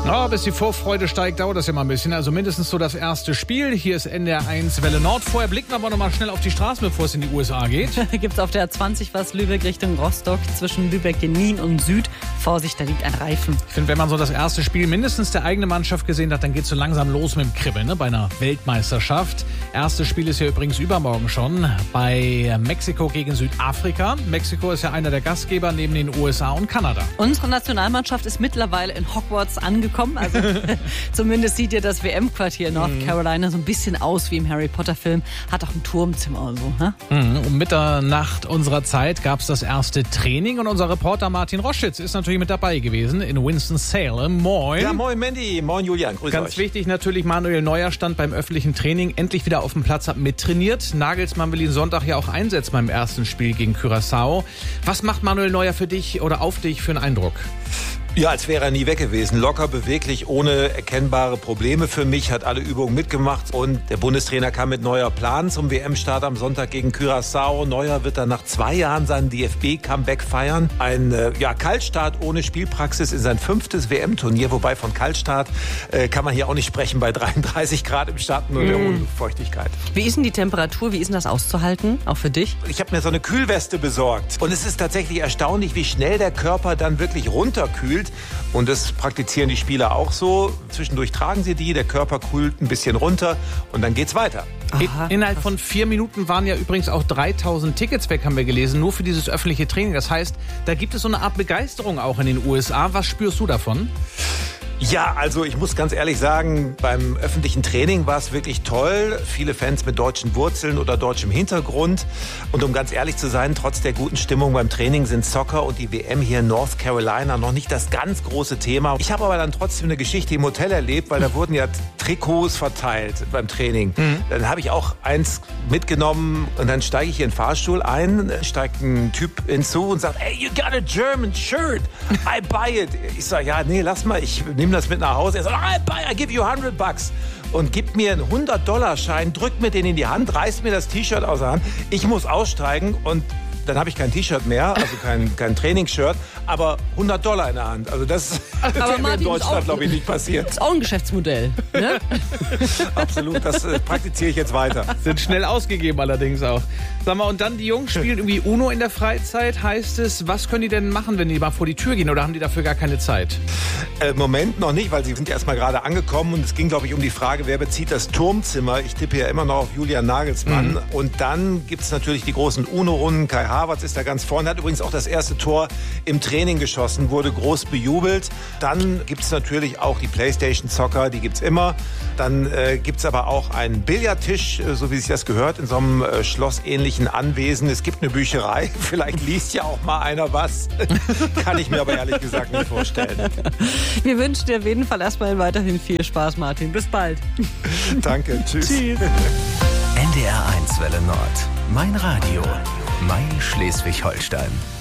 Bis die Vorfreude steigt, dauert das ja mal ein bisschen. Also mindestens so das erste Spiel. Hier ist NDR 1 Welle Nord. Vorher blicken wir aber noch mal schnell auf die Straßen, bevor es in die USA geht. Gibt's auf der A20 was Lübeck Richtung Rostock zwischen Lübeck-Jenin und Süd. Vorsicht, da liegt ein Reifen. Ich finde, wenn man so das erste Spiel mindestens der eigenen Mannschaft gesehen hat, dann geht es so langsam los mit dem Kribbeln, ne? Bei einer Weltmeisterschaft. Erstes Spiel ist ja übrigens übermorgen schon bei Mexiko gegen Südafrika. Mexiko ist ja einer der Gastgeber neben den USA und Kanada. Unsere Nationalmannschaft ist mittlerweile in Hogwarts angekommen. Also zumindest sieht ja das WM-Quartier North Carolina so ein bisschen aus wie im Harry Potter-Film. Hat auch ein Turmzimmer und so. Ne? Um Mitternacht unserer Zeit gab es das erste Training und unser Reporter Martin Roschitz ist natürlich mit dabei gewesen in Winston-Salem. Moin. Ja, moin Mandy, moin Julian, grüß euch. Ganz wichtig natürlich, Manuel Neuer stand beim öffentlichen Training endlich wieder auf dem Platz, hat mittrainiert. Nagelsmann will ihn Sonntag ja auch einsetzen beim ersten Spiel gegen Curaçao. Was macht Manuel Neuer für dich oder auf dich für einen Eindruck? Ja, als wäre er nie weg gewesen. Locker, beweglich, ohne erkennbare Probleme für mich, hat alle Übungen mitgemacht. Und der Bundestrainer kam mit neuer Plan zum WM-Start am Sonntag gegen Curaçao. Neuer wird dann nach 2 Jahren seinen DFB-Comeback feiern. Ein Kaltstart ohne Spielpraxis in sein 5. WM-Turnier. Wobei von Kaltstart kann man hier auch nicht sprechen bei 33 Grad im Schatten und der hohen Feuchtigkeit. Wie ist denn die Temperatur? Wie ist denn das auszuhalten? Auch für dich? Ich habe mir so eine Kühlweste besorgt. Und es ist tatsächlich erstaunlich, wie schnell der Körper dann wirklich runterkühlt. Und das praktizieren die Spieler auch so. Zwischendurch tragen sie die, der Körper kühlt ein bisschen runter und dann geht's weiter. Aha, innerhalb von 4 Minuten waren ja übrigens auch 3000 Tickets weg, haben wir gelesen, nur für dieses öffentliche Training. Das heißt, da gibt es so eine Art Begeisterung auch in den USA. Was spürst du davon? Ja, also ich muss ganz ehrlich sagen, beim öffentlichen Training war es wirklich toll. Viele Fans mit deutschen Wurzeln oder deutschem Hintergrund. Und um ganz ehrlich zu sein, trotz der guten Stimmung beim Training sind Soccer und die WM hier in North Carolina noch nicht das ganz große Thema. Ich habe aber dann trotzdem eine Geschichte im Hotel erlebt, weil da wurden ja Trikots verteilt beim Training. Dann habe ich auch eins mitgenommen und dann steige ich hier in den Fahrstuhl ein, steigt ein Typ hinzu und sagt, hey, you got a German shirt, I buy it. Ich sage, ja, nee, lass mal, ich nehme das mit nach Hause. Er sagt, I give you $100 und gibt mir einen $100-Schein, drückt mir den in die Hand, reißt mir das T-Shirt aus der Hand. Ich muss aussteigen und dann habe ich kein T-Shirt mehr, also kein Trainingsshirt, aber $100 in der Hand. Also das wäre mir in Deutschland, glaube ich, nicht passiert. Das ist auch ein Geschäftsmodell. Ne? Absolut, das praktiziere ich jetzt weiter. Sind schnell ausgegeben allerdings auch. Sag mal, und dann die Jungs spielen irgendwie Uno in der Freizeit, heißt es, was können die denn machen, wenn die mal vor die Tür gehen oder haben die dafür gar keine Zeit? Im Moment noch nicht, weil sie sind erst mal gerade angekommen und es ging, glaube ich, um die Frage, wer bezieht das Turmzimmer. Ich tippe ja immer noch auf Julian Nagelsmann. Und dann gibt es natürlich die großen Uno-Runden. Kai Havertz ist da ganz vorne, hat übrigens auch das erste Tor im Training geschossen, wurde groß bejubelt. Dann gibt es natürlich auch die Playstation Soccer, die gibt's immer. Dann gibt es aber auch einen Billardtisch, so wie sich das gehört, in so einem schlossähnlichen Anwesen. Es gibt eine Bücherei, vielleicht liest ja auch mal einer was. Kann ich mir aber ehrlich gesagt nicht vorstellen. Wir wünschen dir auf jeden Fall erstmal weiterhin viel Spaß, Martin. Bis bald. Danke, tschüss. Tschüss. NDR 1 Welle Nord. Mein Radio. Mein Schleswig-Holstein.